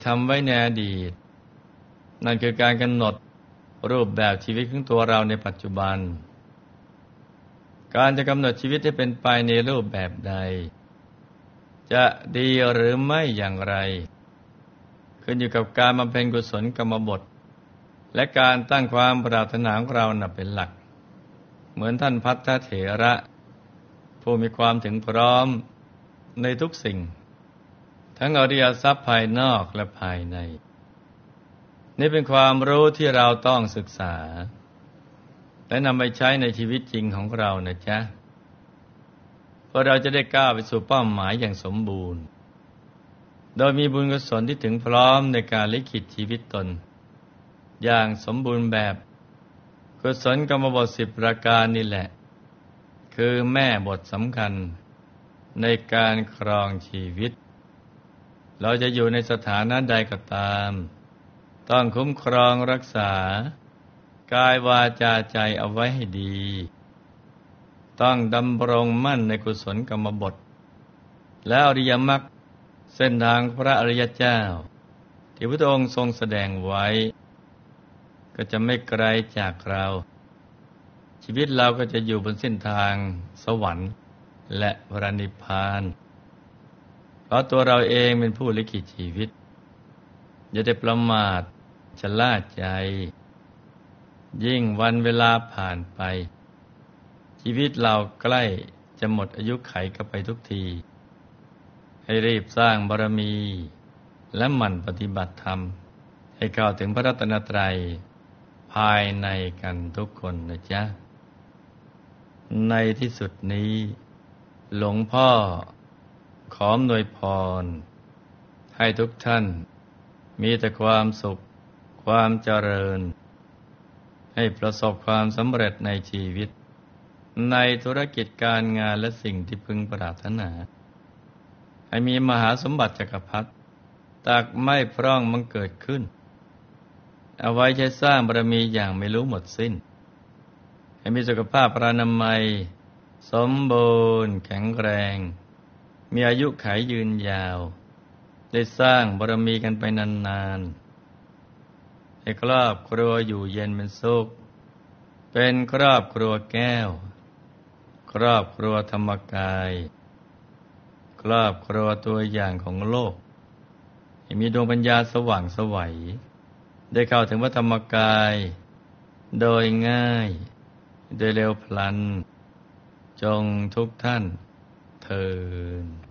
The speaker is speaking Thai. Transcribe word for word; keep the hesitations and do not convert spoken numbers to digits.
ทำไว้ในอดีตนั่นคือการกำหนดรูปแบบชีวิตของตัวเราในปัจจุบันการจะกำหนดชีวิตให้เป็นไปในรูปแบบใดจะดีหรือไม่อย่างไรขึ้นอยู่กับการบำเพ็ญกุศลกรรมบทและการตั้งความปรารถนาของเราน่ะเป็นหลักเหมือนท่านพัทธเถระผู้มีความถึงพร้อมในทุกสิ่งทั้งอริยทรัพย์ภายนอกและภายในนี่เป็นความรู้ที่เราต้องศึกษาและนำไปใช้ในชีวิตจริงของเรานะจ๊ะเพื่อเราจะได้ก้าวไปสู่เป้าหมายอย่างสมบูรณ์โดยมีบุญกุศลที่ถึงพร้อมในการลิขิตชีวิตตนอย่างสมบูรณ์แบบกุศลกรรมบทสิบประการนี่แหละคือแม่บทสำคัญในการครองชีวิตเราจะอยู่ในสถานะใดก็ตามต้องคุ้มครองรักษากายวาจาใจเอาไว้ให้ดีต้องดำรงมั่นในกุศลกรรมบทและอริยมรรคเส้นทางพระอริยเจ้าที่พระองค์ทรงแสดงไว้ก็จะไม่ไกลจากเราชีวิตเราก็จะอยู่บนเส้นทางสวรรค์และพระนิพพานเพราะตัวเราเองเป็นผู้ลิขิตชีวิตอย่าได้ประมาทชะล่าใจยิ่งวันเวลาผ่านไปชีวิตเราใกล้จะหมดอายุไขกันไปทุกทีให้รีบสร้างบารมีและหมั่นปฏิบัติธรรมให้เข้าถึงพระรัตนตรัยภายในกันทุกคนนะจ๊ะในที่สุดนี้หลวงพ่อขออำนวยพรให้ทุกท่านมีแต่ความสุขความเจริญให้ประสบความสำเร็จในชีวิตในธุรกิจการงานและสิ่งที่พึงปรารถนาให้มีมหาสมบัติจักรพรรดิตักไม่พร่องมันเกิดขึ้นเอาไว้ใช้สร้างบารมีอย่างไม่รู้หมดสิ้นให้มีสุขภาพพระนามัยสมบูรณ์แข็งแรงมีอายุขัยยืนยาวได้สร้างบารมีกันไปนานๆให้ครอบครัวอยู่เย็นเป็นสุขเป็นครอบครัวแก้วครอบครัวธรรมกายครอบครัวตัวอย่างของโลกให้มีดวงปัญญาสว่างไสวได้เข้าถึงพระธรรมกายโดยง่ายโดยเร็วพลันจงทุกท่านเทอญ